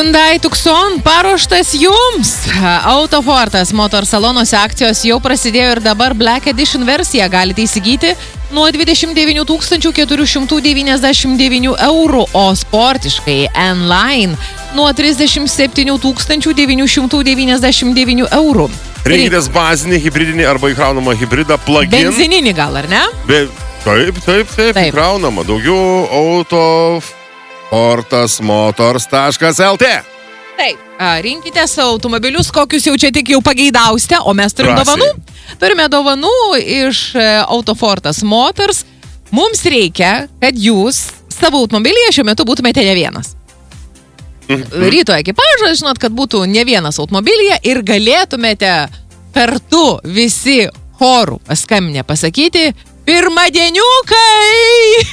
Hyundai Tucson paruoštas jums. Autofortas motor salonuose akcijos jau prasidėjo ir dabar Black Edition versiją galite įsigyti nuo 29 499 eurų, o sportiškai N-Line nuo 37 999 eurų. Rinkitės bazinį, hibridinį arba įkraunamą hibridą plug-in. Benzininį gal, ar ne? Taip, įkraunamą. Daugiau autofortasmotors.lt. Taip, rinkitės automobilius, kokius jau čia tik jau pageidausite, o mes turim dovanų. Turime dovanų iš Autofortas Motors. Mums reikia, kad jūs savo automobilyje šiuo metu būtumėte ne vienas. Ryto ekipažas, žinot, kad būtų ne vienas automobilyje ir galėtumėte kartu visi chorų paskambinę pasakyti pirmadieniukai!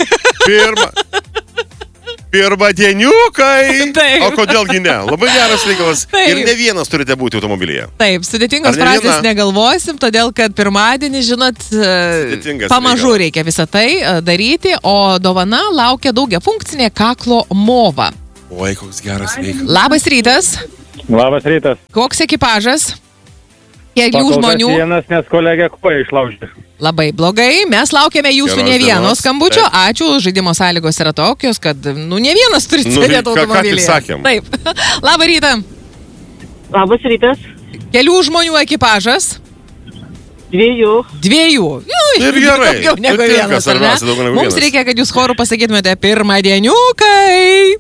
Pirmadieniukai! O kodėlgi ne? Labai geras reikalas. Ir ne vienas turite būti automobilyje. Taip, sudėtingos frazės negalvosim, todėl kad pirmadienį, žinot, pamažu reikia visą tai daryti, o dovana laukia daugiafunkcinė kaklo mova. Oi, koks geras reikalas. Labas rytas. Labas rytas. Koks ekipažas? Kelių žmonių? Vienas, nes kolegė koją išlaužė. Labai blogai. Mes laukiame jūsų ne vieno skambučio. Ačiū. Žaidimo sąlygos yra tokios, kad, ne vienas turi sėdėti automobilyje. Ką tik sakėm. Taip. Labą rytą. Labas rytas. Kelių žmonių ekipažas? Dviejų. Ir gerai. Daugiau negu vienas, ar ne? Mums reikia, kad jūs chorų pasakytumėte pirmadieniukai.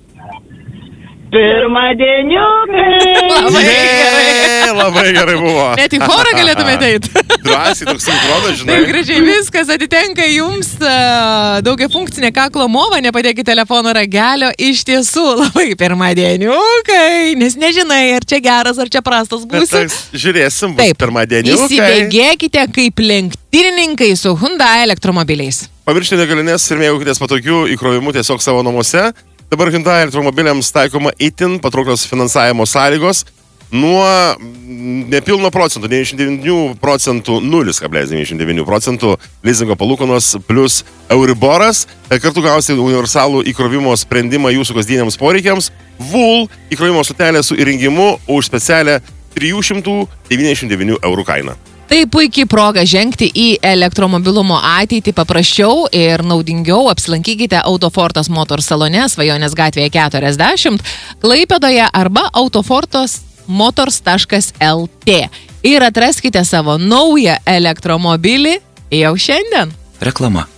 Pirmadieniukai. Labai gerai buvo. Net į chorą galėtumėte eiti. Drąsiai toks sinkronas, žinai. Taip gražiai viskas atitenka jums. Daugiafunkcinė kaklo mova, nepadėkit telefono ragelio. Iš tiesų labai pirmadieniukai. Nes nežinai, ar čia geras, ar čia prastas būsi. Žiūrėsim, bus pirmadieniukai. Įsibėgėkite kaip lenktynininkai su Hyundai elektromobiliais. Pavirškite galinės ir mėgaukitės patogių įkrovimų tiesiog savo namuose. Dabar Hyundai elektromobiliams taikoma itin patrauklios finansavimo sąlygos nuo nepilno procentų, 99 procentų, 0,99 procentų lizingo palūkanos plus Euriboras. Kartu gausite universalų įkrovimo sprendimą jūsų kasdieniams poreikiams. VUL įkrovimo stotelė su įrengimu už specialią 399 eurų kainą. Tai puikiai proga žengti į elektromobilumo ateitį paprasčiau ir naudingiau. Apsilankykite Autofortas Motors salone Svajonės gatvėje 40, Klaipėdoje arba autofortasmotors.lt ir atraskite savo naują elektromobilį jau šiandien. Reklama.